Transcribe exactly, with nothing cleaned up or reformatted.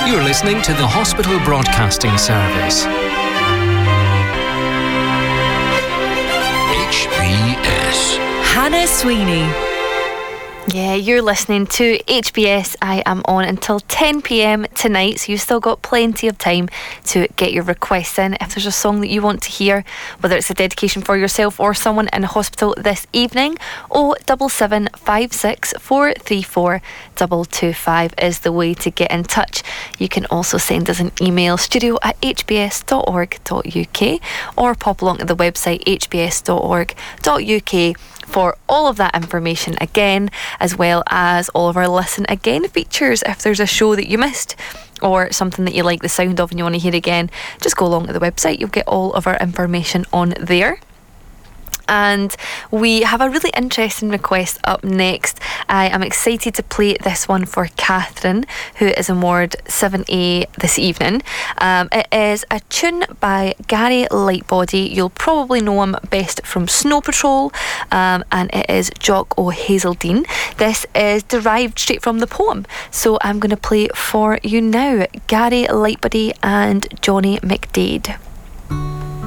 You're listening to the Hospital Broadcasting Service. H B S. Hannah Sweeney. Yeah, you're listening to H B S. I am on until ten p.m. tonight, so you've still got plenty of time to get your requests in. If there's a song that you want to hear, whether it's a dedication for yourself or someone in hospital this evening, oh seven seven five six four three four two two five is the way to get in touch. You can also send us an email, studio at h b s dot org dot u k, or pop along to the website h b s dot org dot u k for all of that information again, as well as all of our Listen Again features. If there's a show that you missed or something that you like the sound of and you want to hear again, just go along to the website. You'll get all of our information on there. And we have a really interesting request up next. I am excited to play this one for Catherine, who is in Ward seven A this evening. Um, it is a tune by Gary Lightbody. You'll probably know him best from Snow Patrol, um, and it is Jock o' Hazeldean. This is derived straight from the poem, so I'm going to play it for you now. Gary Lightbody and Johnny McDade.